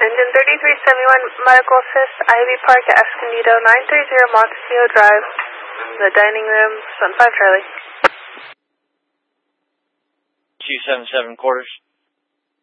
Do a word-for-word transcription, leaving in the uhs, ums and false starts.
Engine thirty-three seventy-one, medical assist, Ivy Park at Escondido, nine thirty Montecito Drive, the dining room, seven five Charlie. two seven seven quarters.